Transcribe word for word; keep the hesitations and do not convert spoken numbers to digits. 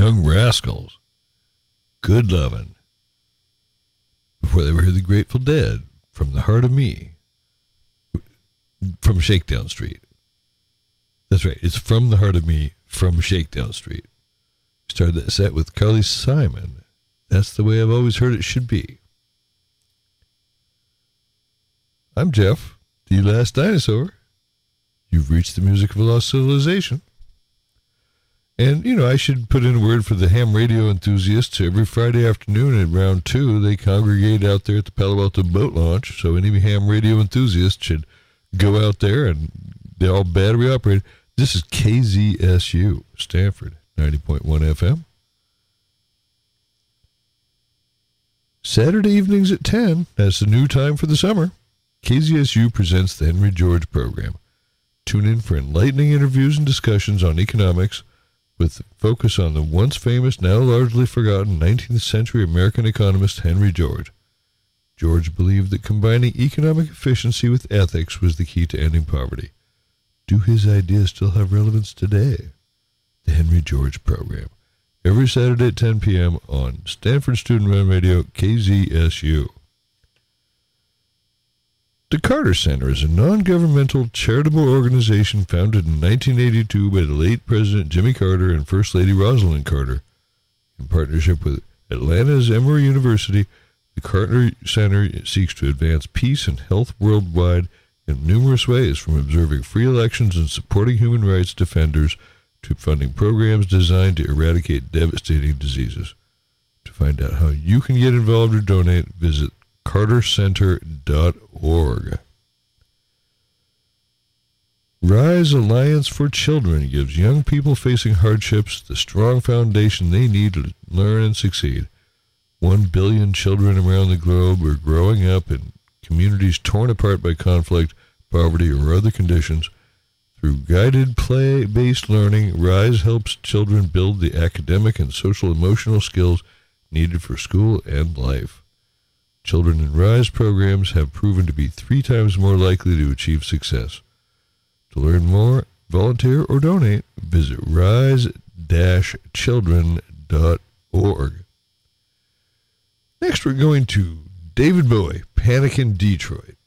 Young Rascals, Good Lovin'. Before they were the Grateful Dead, From the Heart of Me, from Shakedown Street. That's right, it's From the Heart of Me, from Shakedown Street. Started that set with Carly Simon. That's the way I've always heard it should be. I'm Jeff, the last dinosaur. You've reached the music of a lost civilization. And, you know, I should put in a word for the ham radio enthusiasts. Every Friday afternoon at round two, they congregate out there at the Palo Alto boat launch. So any ham radio enthusiast should go out there, and they're all battery operated. This is K Z S U, Stanford, ninety point one F M. Saturday evenings at ten, that's the new time for the summer. K Z S U presents the Henry George program. Tune in for enlightening interviews and discussions on economics with focus on the once famous, now largely forgotten nineteenth century American economist Henry George. George believed that combining economic efficiency with ethics was the key to ending poverty. Do his ideas still have relevance today? The Henry George program. Every Saturday at ten p.m. on Stanford Student Run Radio, K Z S U. The Carter Center is a non-governmental charitable organization founded in nineteen eighty-two by the late President Jimmy Carter and First Lady Rosalind Carter. In partnership with Atlanta's Emory University, the Carter Center seeks to advance peace and health worldwide in numerous ways, from observing free elections and supporting human rights defenders to funding programs designed to eradicate devastating diseases. To find out how you can get involved or donate, visit carter center dot org. Rise Alliance for Children gives young people facing hardships the strong foundation they need to learn and succeed. One billion children around the globe are growing up in communities torn apart by conflict, poverty, or other conditions. Through guided play-based learning, RISE helps children build the academic and social-emotional skills needed for school and life. Children in RISE programs have proven to be three times more likely to achieve success. To learn more, volunteer, or donate, visit rise dash children dot org. Next, we're going to David Bowie, Panic in Detroit.